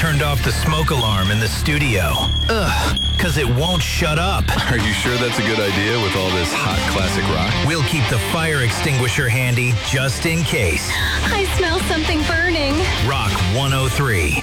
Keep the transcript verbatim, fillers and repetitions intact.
turned off the smoke alarm in the studio. Ugh, because it won't shut up. Are you sure that's a good idea with all this hot classic rock? We'll keep the fire extinguisher handy just in case. I smell something burning. Rock one oh three.